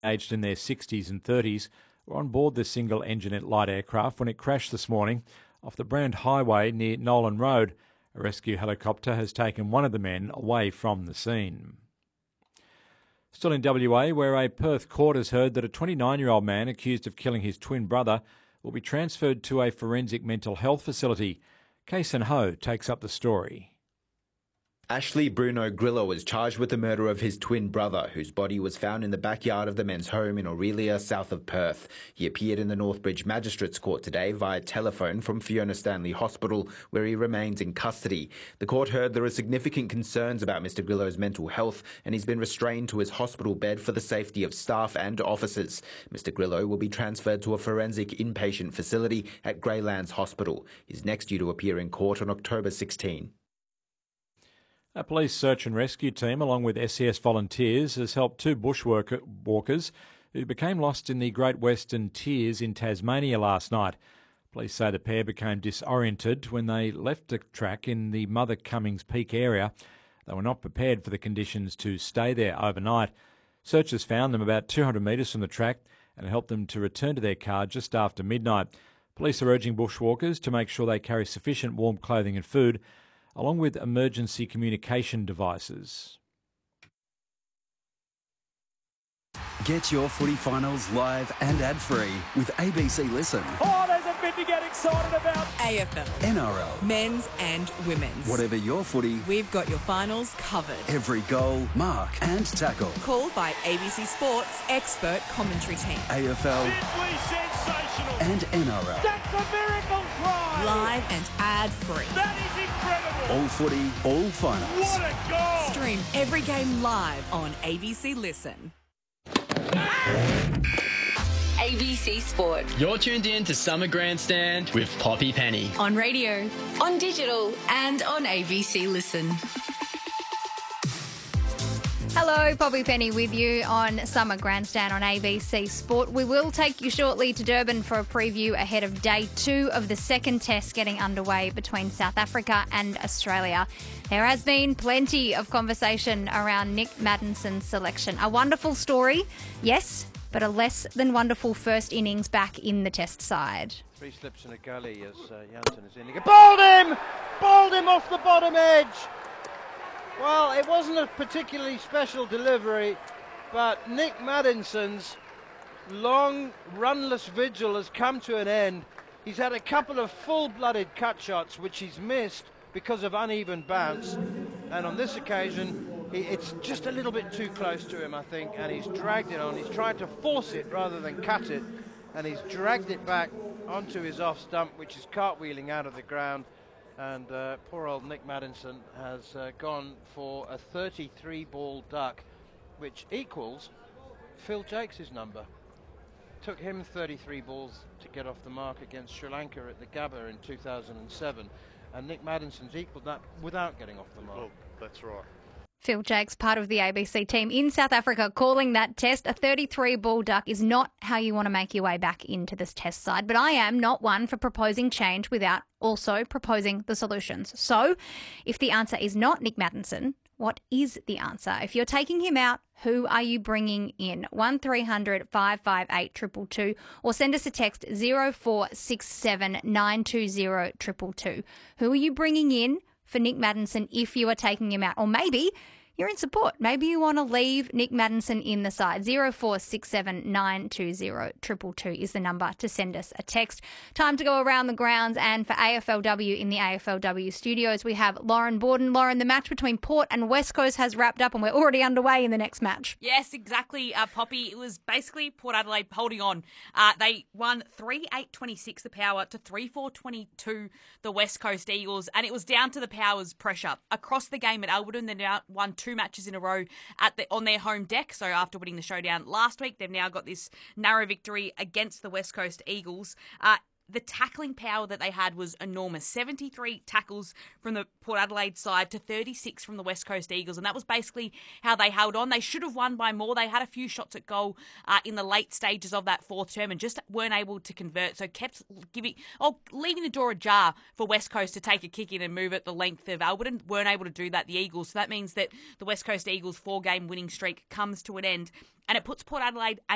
aged in their 60s and 30s, were on board the single-engine light aircraft when it crashed this morning off the Brand Highway near Nolan Road. A rescue helicopter has taken one of the men away from the scene. Still in WA, where a Perth court has heard that a 29-year-old man accused of killing his twin brother will be transferred to a forensic mental health facility. Kason Ho takes up the story. Ashley Bruno Grillo was charged with the murder of his twin brother, whose body was found in the backyard of the men's home in Aurelia, south of Perth. He appeared in the Northbridge Magistrates Court today via telephone from Fiona Stanley Hospital, where he remains in custody. The court heard there are significant concerns about Mr Grillo's mental health, and he's been restrained to his hospital bed for the safety of staff and officers. Mr Grillo will be transferred to a forensic inpatient facility at Greylands Hospital. He's next due to appear in court on October 16. A police search and rescue team, along with SES volunteers, has helped two bushwalkers who became lost in the Great Western Tiers in Tasmania last night. Police say the pair became disoriented when they left the track in the Mother Cummings Peak area. They were not prepared for the conditions to stay there overnight. Searchers found them about 200 metres from the track and helped them to return to their car just after midnight. Police are urging bushwalkers to make sure they carry sufficient warm clothing and food, along with emergency communication devices. Get your footy finals live and ad-free with ABC Listen. Oh, there's a bit to get excited about. AFL, NRL, men's and women's. Whatever your footy, We've got your finals covered. every goal, mark and tackle. Called by ABC Sports expert commentary team. AFL Simply sensational. and NRL. That's a miracle try. Live and ad-free. That is incredible. All footy, all finals. What a goal. Stream every game live on ABC Listen. ABC Sport. You're tuned in to Summer Grandstand with Poppy Penny. On radio, on digital, and on ABC Listen. Hello, Poppy Penny with you on Summer Grandstand on ABC Sport. We will take you shortly to Durban for a preview ahead of day 2 of the second test getting underway between South Africa and Australia. There has been plenty of conversation around Nick Maddison's selection. A wonderful story, yes, but a less than wonderful first innings back in the test side. 3 slips in a gully as Jansen is in. He bowled him off the bottom edge. Well, it wasn't a particularly special delivery, but Nick Maddison's long runless vigil has come to an end. He's had a couple of full-blooded cut shots which he's missed because of uneven bounce, and on this occasion it's just a little bit too close to him, I think, and he's dragged it on. He's tried to force it rather than cut it, and he's dragged it back onto his off stump, which is cartwheeling out of the ground. And poor old Nick Maddison has gone for a 33-ball duck, which equals Phil Jakes' number. Took him 33 balls to get off the mark against Sri Lanka at the Gabba in 2007, and Nick Maddison's equalled that without getting off the mark. Well, that's right. Phil Jakes, part of the ABC team in South Africa, calling that test a 33-ball duck is not how you want to make your way back into this test side. But I am not one for proposing change without also proposing the solutions. So if the answer is not Nick Maddison, what is the answer? If you're taking him out, who are you bringing in? 1300 558 222 or send us a text 0467 920 222. Who are you bringing in for Nick Maddison if you are taking him out? Or maybe you're in support. Maybe you want to leave Nick Maddison in the side. 0467 920 222 is the number to send us a text. Time to go around the grounds, and for AFLW in the AFLW studios, we have Lauren Borden. Lauren, the match between Port and West Coast has wrapped up and we're already underway in the next match. Yes, exactly, Poppy. It was basically Port Adelaide holding on. They won 3-8-26 the Power to 3-4-22 the West Coast Eagles, and it was down to the Power's pressure. Across the game at Alberton, they now won 2 matches in a row on their home deck. So after winning the showdown last week, they've now got this narrow victory against the West Coast Eagles. The tackling power that they had was enormous. 73 tackles from the Port Adelaide side to 36 from the West Coast Eagles, and that was basically how they held on. They should have won by more. They had a few shots at goal in the late stages of that fourth term and just weren't able to convert, so kept leaving the door ajar for West Coast to take a kick in and move it the length of Alberton. Weren't able to do that, the Eagles. So that means that the West Coast Eagles' 4-game winning streak comes to an end, and it puts Port Adelaide